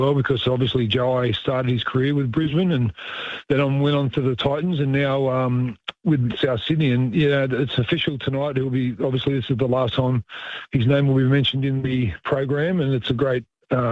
well, because obviously Jai started his career with Brisbane and then went on to the Titans, and now with South Sydney. And it's official tonight. He'll be, obviously this is the last time his name will be mentioned in the program, and it's a great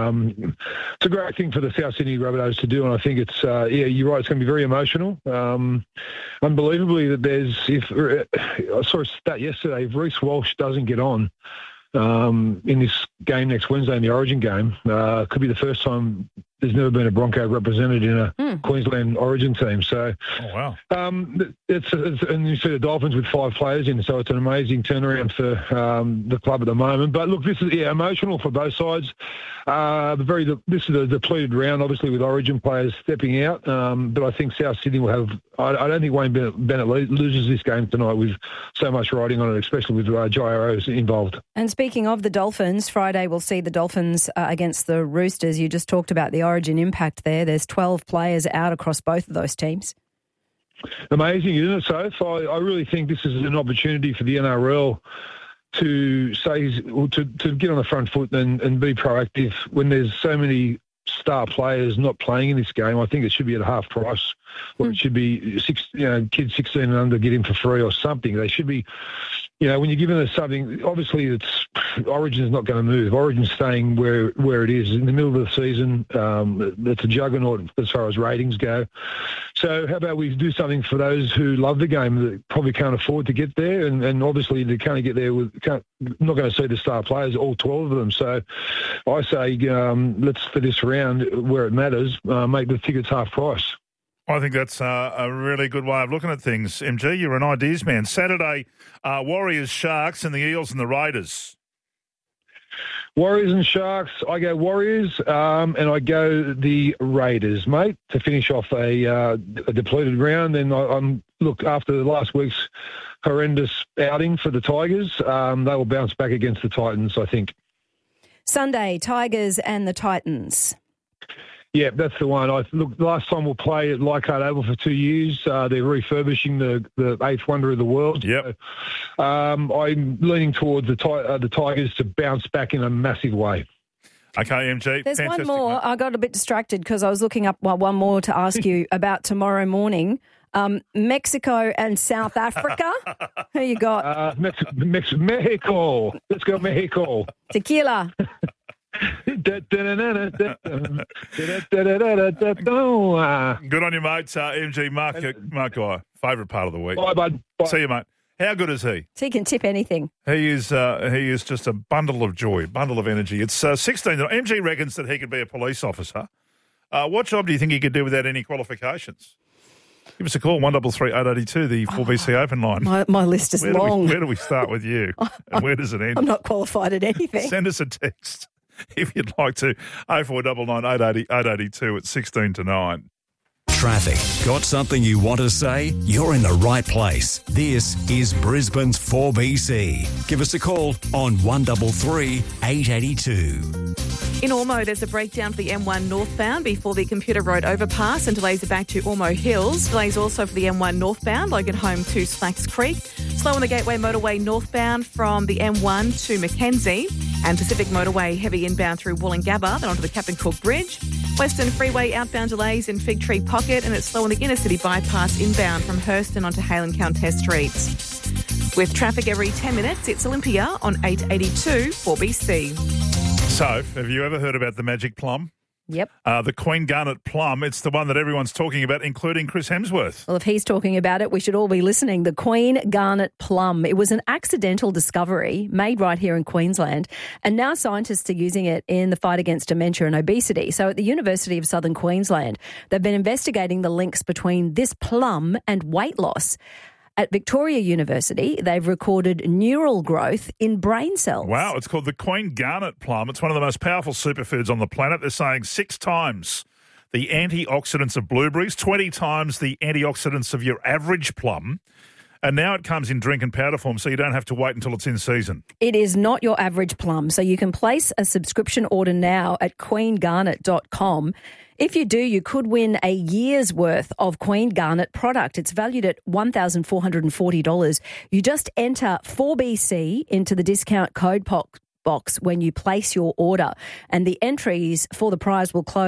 thing for the South Sydney Rabbitohs to do, and I think it's you're right, it's going to be very emotional. Unbelievably, that I saw a stat yesterday, if Reece Walsh doesn't get on in this game next Wednesday in the Origin game, could be the first time there's never been a Bronco represented in a Queensland Origin team. So, and you see the Dolphins with 5 players in, so it's an amazing turnaround for the club at the moment. But look, this is emotional for both sides. This is a depleted round, obviously, with Origin players stepping out. But I think South Sydney will have. I don't think Wayne Bennett loses this game tonight with so much riding on it, especially with Jairo involved. And speaking of the Dolphins, Friday we'll see the Dolphins against the Roosters. You just talked about the Origin impact there. There's 12 players out across both of those teams. Amazing, isn't it, Soph? I really think this is an opportunity for the NRL to get on the front foot and be proactive when there's so many star players not playing in this game. I think it should be at half price, or it should be kids 16 and under get in for free or something. They should be, when you're giving us something, obviously Origin's not going to move. Origin's staying where it is in the middle of the season. It's a juggernaut as far as ratings go. So how about we do something for those who love the game that probably can't afford to get there, and obviously they can't get there not going to see the star players, all 12 of them. So I say let's, for this round where it matters, make the tickets half price. I think that's a really good way of looking at things. MG, you're an ideas man. Saturday, Warriors, Sharks, and the Eels and the Raiders. Warriors and Sharks. I go Warriors, and I go the Raiders, mate, to finish off a depleted round. And look, after last week's horrendous outing for the Tigers, they will bounce back against the Titans, I think. Sunday, Tigers and the Titans. Yeah, that's the one. Look, last time we'll play at Leichhardt Oval for 2 years. They're refurbishing the eighth wonder of the world. Yep. So, I'm leaning towards the Tigers to bounce back in a massive way. Okay, MG. There's one more. I got a bit distracted because I was looking up one more to ask you about tomorrow morning. Mexico and South Africa. Who you got? Mexico. Let's go, Mexico. Tequila. Good on you, mate. MG, Mark Guy, favourite part of the week. Bye, bud. Bye. See you, mate. How good is he? He can tip anything. He is just a bundle of joy, bundle of energy. It's 16. MG reckons that he could be a police officer. What job do you think he could do without any qualifications? Give us a call, 1338 882, the 4BC open line. My list is long. Where do we start with you? And where does it end? I'm not qualified at anything. Send us a text if you'd like to. 0499 880 882 at 16 to 9. Traffic. Got something you want to say? You're in the right place. This is Brisbane's 4BC. Give us a call on 133 882. In Ormo, there's a breakdown for the M1 northbound before the Computer Road overpass, and delays are back to Ormo Hills. Delays also for the M1 northbound, Logan Home to Slacks Creek. Slow on the Gateway Motorway northbound from the M1 to Mackenzie, and Pacific Motorway heavy inbound through Wollongabba, then onto the Captain Cook Bridge. Western Freeway outbound delays in Fig Tree Pocket, and it's slow on the Inner City Bypass inbound from Hurston onto Hale and Countess Streets. With traffic every 10 minutes, it's Olympia on 882 4BC. So, have you ever heard about the magic plum? Yep. The Queen Garnet plum. It's the one that everyone's talking about, including Chris Hemsworth. Well, if he's talking about it, we should all be listening. The Queen Garnet plum. It was an accidental discovery made right here in Queensland, and now scientists are using it in the fight against dementia and obesity. So at the University of Southern Queensland, they've been investigating the links between this plum and weight loss. At Victoria University, they've recorded neural growth in brain cells. Wow, it's called the Queen Garnet plum. It's one of the most powerful superfoods on the planet. They're saying 6 times the antioxidants of blueberries, 20 times the antioxidants of your average plum. And now it comes in drink and powder form, so you don't have to wait until it's in season. It is not your average plum, so you can place a subscription order now at queengarnet.com. If you do, you could win a year's worth of Queen Garnet product. It's valued at $1,440. You just enter 4BC into the discount code box when you place your order, and the entries for the prize will close